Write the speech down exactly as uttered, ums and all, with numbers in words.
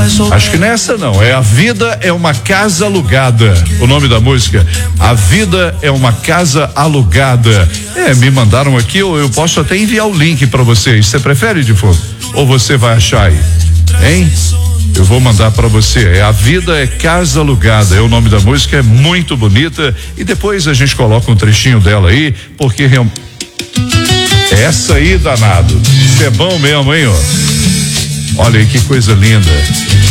Acho que nessa não, é A Vida é uma Casa Alugada, o nome da música, A Vida é uma Casa Alugada. É, me mandaram aqui, ou eu posso até enviar o link pra vocês, você prefere, de fogo? Ou você vai achar aí, hein? Eu vou mandar pra você, é A Vida é Casa Alugada, é o nome da música, é muito bonita, e depois a gente coloca um trechinho dela aí, porque realmente, essa aí, danado, isso é bom mesmo, hein, ó. Olha aí que coisa linda.